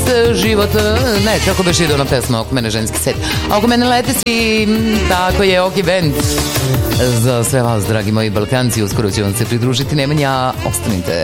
život, ne, kako beš ide ona pesma oko mene ženski set. A oko mene lete svi, tako je, ok band. Za sve vas, dragi moji Balkanci, uskoro ću vam se pridružiti, Nemanja, ostanite.